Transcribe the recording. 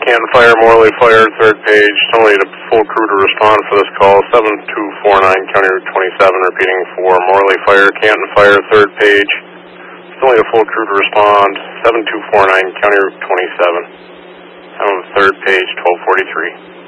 Canton Fire, Morley Fire, third page. Still need a full crew to respond for this call. 7249 County Route 27, repeating for Morley Fire, Canton Fire, third page. Still need a full crew to respond. 7249 County Route 27. Third page, 1243.